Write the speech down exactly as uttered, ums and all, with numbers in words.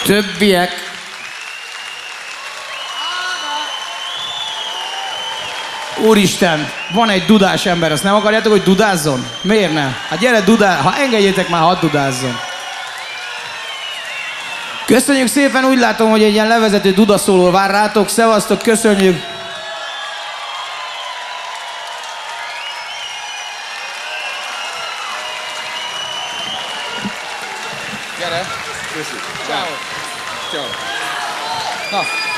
többiek... Úristen, van egy dudás ember, azt nem akarjátok, hogy dudázzon? Miért nem? Hát gyere, dudál, ha engedjétek már, hadd dudázzon. Köszönjük szépen, úgy látom, hogy egy ilyen levezető dudaszóló vár rátok. Szevasztok, köszönjük! Gyere! Köszönjük! Ciao! Ciao! Na!